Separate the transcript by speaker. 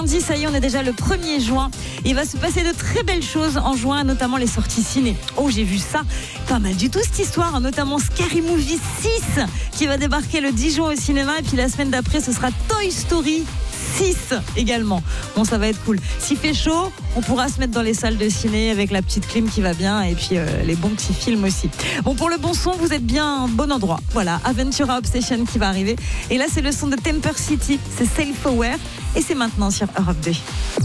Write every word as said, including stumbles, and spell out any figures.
Speaker 1: lundi, ça y est, on est déjà le premier juin. Il va se passer de très belles choses en juin, notamment les sorties ciné. Oh, j'ai vu ça, pas mal du tout cette histoire, notamment Scary Movie six qui va débarquer le dix juin au cinéma. Et puis la semaine d'après, ce sera Toy Story six également. Bon, ça va être cool. S'il fait chaud, on pourra se mettre dans les salles de ciné avec la petite clim qui va bien et puis euh, les bons petits films aussi. Bon, pour le bon son, vous êtes bien au bon endroit. Voilà, Aventura Obsession qui va arriver. Et là, c'est le son de Temper City. C'est Self Aware et c'est maintenant sur Europe deux.